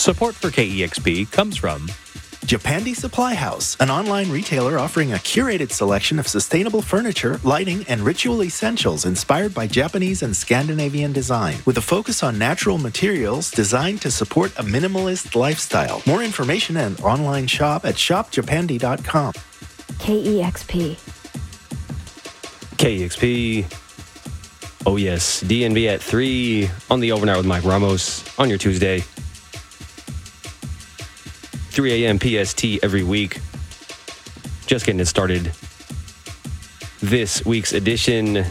Support for KEXP comes from Japandi Supply House, an online retailer offering a curated selection of sustainable furniture, lighting, and ritual essentials inspired by Japanese and Scandinavian design, with a focus on natural materials designed to support a minimalist lifestyle. More information and online shop at shopjapandi.com. KEXP. KEXP. Oh yes, DNB at 3 on the Overnight with Mike Ramos on your Tuesday. 3 a.m. PST every week. Just getting it started. This week's edition.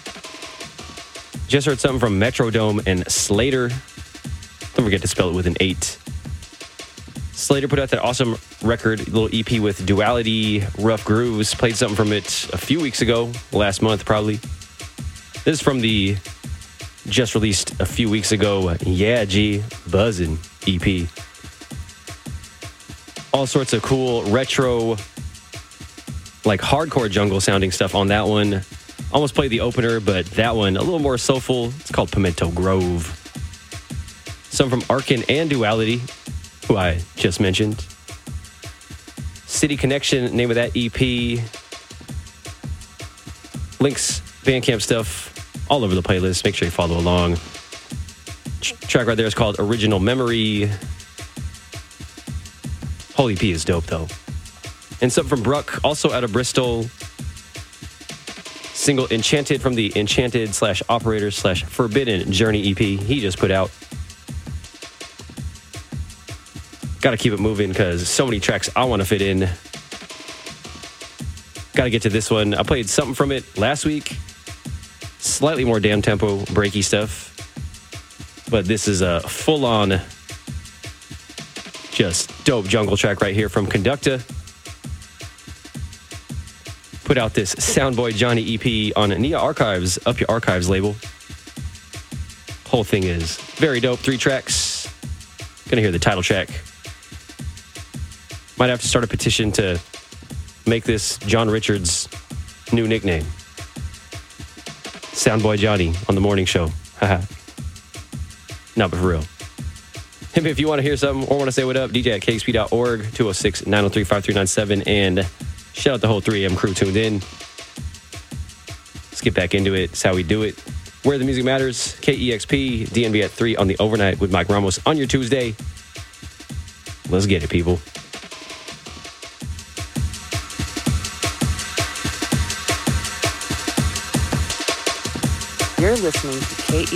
Just heard something from Metrodome and Slater. Don't forget to spell it with an 8. Slater put out that awesome record, little EP with Duality, Rough Grooves. Played something from it a few weeks ago, last month probably. This is from the just released a few weeks ago, Yeah G, Buzzin' EP. All sorts of cool retro, like hardcore jungle sounding stuff on that one. Almost played the opener, but that one a little more soulful. It's called Pimento Grove. Some from Arkin and Duality, who I just mentioned. City Connection, name of that EP. Links, Bandcamp stuff, all over the playlist. Make sure you follow along. Track right there is called Original Memory. Whole EP is dope, though. And something from Bruck, also out of Bristol. Single Enchanted from the Enchanted/Operator/Forbidden Journey EP he just put out. Gotta keep it moving because so many tracks I want to fit in. Gotta get to this one. I played something from it last week. Slightly more damn tempo, breaky stuff. But this is a full-on, just dope jungle track right here from Conducta. Put out this Soundboy Johnny EP on Nia Archives, Up Your Archives label. Whole thing is very dope. 3 tracks. Gonna hear the title track. Might have to start a petition to make this John Richards' new nickname. Soundboy Johnny on the morning show. Haha. No, but for real. If you want to hear something or want to say what up, DJ at KXP.org, 206-903-5397, and shout out the whole 3 a.m. crew tuned in. Let's get back into it. It's how we do it. Where the music matters, KEXP, DNB at 3 on the Overnight with Mike Ramos on your Tuesday. Let's get it, people. You're listening to KEXP